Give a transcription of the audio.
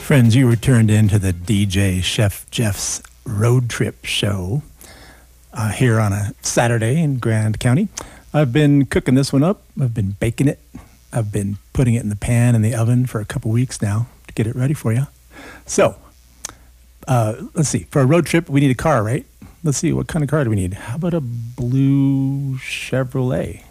Friends, you were turned into the DJ Chef Jeff's Road Trip Show here on a Saturday in Grand County. I've been cooking this one up. I've been baking it. I've been putting it in the pan in the oven for a couple weeks now to get it ready for you. So, let's see. For a road trip, we need a car, right? Let's see. What kind of car do we need? How about a blue Chevrolet?